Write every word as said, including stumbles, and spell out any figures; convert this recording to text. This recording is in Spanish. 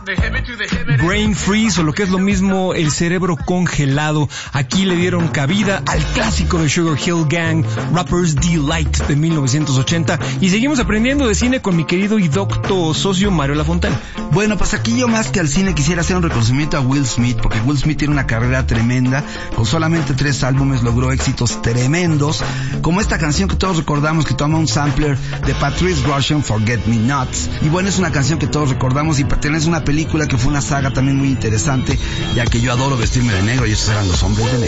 Brain Freeze, o lo que es lo mismo, el cerebro congelado. Aquí le dieron cabida al clásico de Sugar Hill Gang, Rapper's Delight, de mil novecientos ochenta. Y seguimos aprendiendo de cine con mi querido y docto socio Mario Lafontán. Bueno, pues aquí yo más que al cine quisiera hacer un reconocimiento a Will Smith, porque Will Smith tiene una carrera tremenda. Con solamente tres álbumes logró éxitos tremendos, como esta canción que todos recordamos, que toma un sampler de Patrice Rushen, Forget Me Nots. Y bueno, es una canción que todos recordamos y pertenece a una película que fue una saga también muy interesante, ya que yo adoro vestirme de negro y esos eran Los Hombres de Negro.